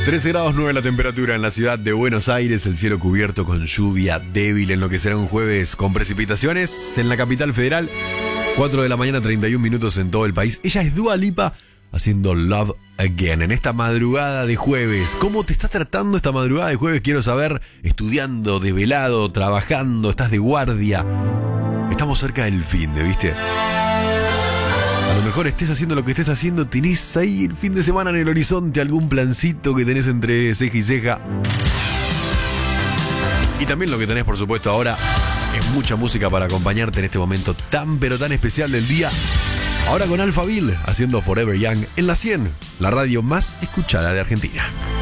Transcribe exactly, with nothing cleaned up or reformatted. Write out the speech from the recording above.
trece grados nueve la temperatura en la ciudad de Buenos Aires, el cielo cubierto con lluvia débil en lo que será un jueves con precipitaciones en la capital federal. cuatro de la mañana, treinta y un minutos en todo el país. Ella es Dua Lipa haciendo Love Again en esta madrugada de jueves. ¿Cómo te está tratando esta madrugada de jueves? Quiero saber, estudiando, desvelado, trabajando, estás de guardia. Estamos cerca del fin de, ¿viste? A lo mejor estés haciendo lo que estés haciendo, tenés ahí el fin de semana en el horizonte, algún plancito que tenés entre ceja y ceja. Y también lo que tenés, por supuesto, ahora es mucha música para acompañarte en este momento tan pero tan especial del día. Ahora con Alphaville haciendo Forever Young en la cien, la radio más escuchada de Argentina.